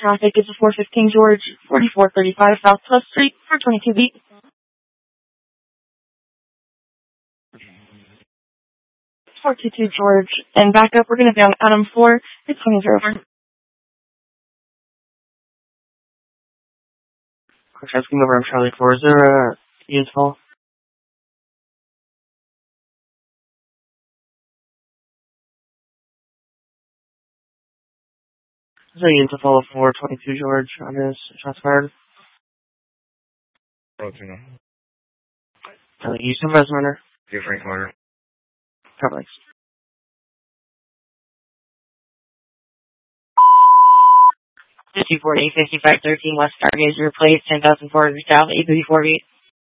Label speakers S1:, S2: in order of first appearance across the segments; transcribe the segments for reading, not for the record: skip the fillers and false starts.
S1: traffic is a 415 George, 4435 South Plus Street, 422 beat. 422 George, and back up, we're going to be on Adam 4, it's 2004. Asking over on Charlie 4, is there a useful? Is there a unit to follow 422 George on his shots fired?
S2: Roger.
S1: Eastern Res Murder.
S2: Different corner.
S1: Complex.
S3: Two 5513 West Stargazer, replaced 10,400 South, 834 beat.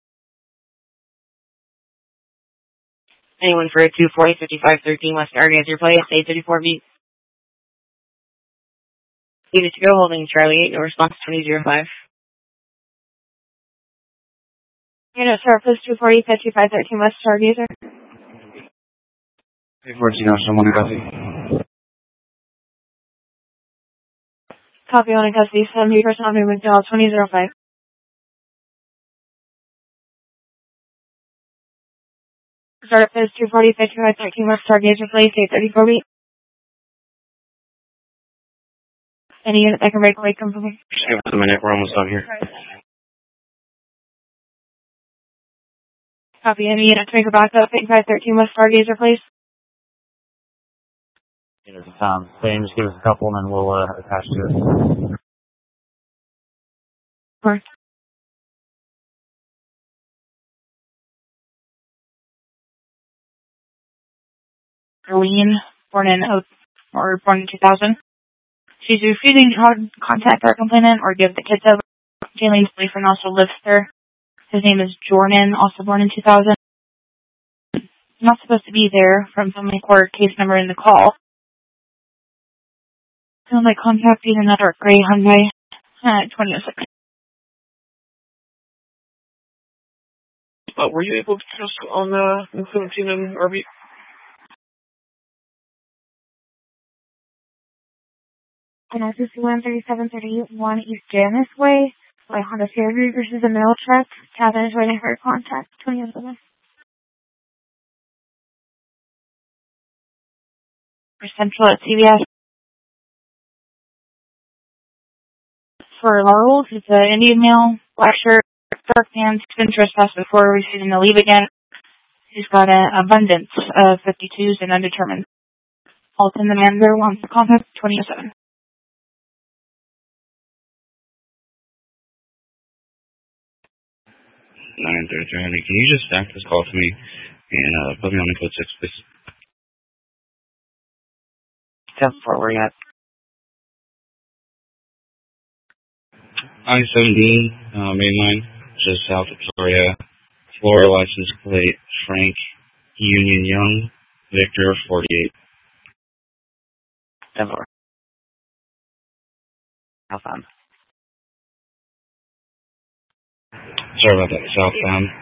S3: Anyone for a 5513 West Stargazer, replaced 834 beat. Unit to go, holding Charlie 8, no response 2005.
S1: Unit Surface 5513 West Stargazer.
S2: 14 someone in custody.
S1: Copy on in custody, 70% on movement, dial 2005. Start up is 5513 West Stargazer, replaced 834 beat. Any unit that can break away, come from me.
S2: Just give us a minute, we're almost done here.
S1: Copy, any unit to make a backup, 5513 West Stargazer, please.
S4: Unit to Tom. Same, just give us a couple and then we'll attach to it.
S1: Correct. Arlene, born in 2000. She's refusing to contact our complainant or give the kids over. Jalen's boyfriend also lives there. His name is Jordan, also born in 2000. Not supposed to be there from family court case number in the call. Sounds like contacting another gray Hyundai 2006.
S5: Were you able to test on the 17 and RV?
S1: And also 13731 East Janice Way by Honda Civic versus a mail truck. Cabin is waiting for contact. 2007. For Central at CVS. For Laurels, it's an Indian male, black shirt, dark pants, been trespassed before, refusing to leave again. He's got an abundance of 52s and undetermined. Alton, the manager, wants to contact 2007.
S2: 933, can you just stack this call to me and put me on the code 6, please?
S3: 10-4, where you at?
S2: I-17, mainline, just south of Victoria. Florida license plate, Frank Union Young, Victor 48.
S3: 10-4. Southbound.
S2: Sorry about that, southbound.